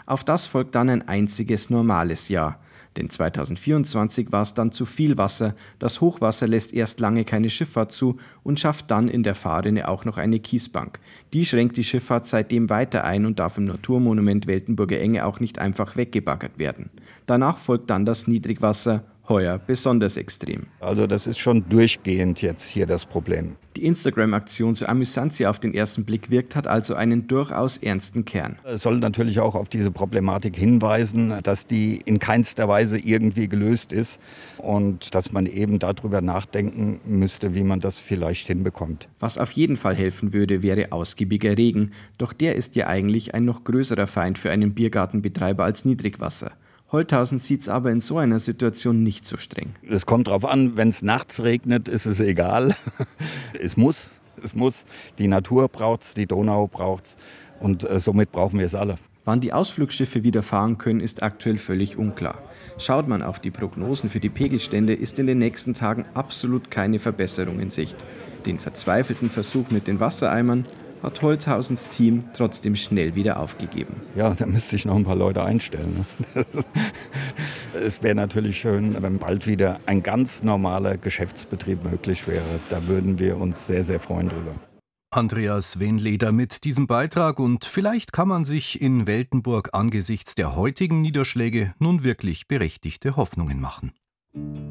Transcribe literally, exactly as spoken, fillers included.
Auf das folgt dann ein einziges normales Jahr. Denn zweitausendvierundzwanzig war es dann zu viel Wasser, das Hochwasser lässt erst lange keine Schifffahrt zu und schafft dann in der Fahrrinne auch noch eine Kiesbank. Die schränkt die Schifffahrt seitdem weiter ein und darf im Naturmonument Weltenburger Enge auch nicht einfach weggebaggert werden. Danach folgt dann das Niedrigwasser, heuer besonders extrem. Also das ist schon durchgehend jetzt hier das Problem. Die Instagram-Aktion, so amüsant sie auf den ersten Blick wirkt, hat also einen durchaus ernsten Kern. Es soll natürlich auch auf diese Problematik hinweisen, dass die in keinster Weise irgendwie gelöst ist und dass man eben darüber nachdenken müsste, wie man das vielleicht hinbekommt. Was auf jeden Fall helfen würde, wäre ausgiebiger Regen. Doch der ist ja eigentlich ein noch größerer Feind für einen Biergartenbetreiber als Niedrigwasser. Holthausen sieht es aber in so einer Situation nicht so streng. Es kommt darauf an, wenn es nachts regnet, ist es egal. Es muss, es muss. Die Natur braucht es, die Donau braucht es und äh, somit brauchen wir es alle. Wann die Ausflugsschiffe wieder fahren können, ist aktuell völlig unklar. Schaut man auf die Prognosen für die Pegelstände, ist in den nächsten Tagen absolut keine Verbesserung in Sicht. Den verzweifelten Versuch mit den Wassereimern hat Holthausens Team trotzdem schnell wieder aufgegeben. Ja, da müsste ich noch ein paar Leute einstellen. Es wäre natürlich schön, wenn bald wieder ein ganz normaler Geschäftsbetrieb möglich wäre. Da würden wir uns sehr, sehr freuen drüber. Andreas Wenleder mit diesem Beitrag, und vielleicht kann man sich in Weltenburg angesichts der heutigen Niederschläge nun wirklich berechtigte Hoffnungen machen.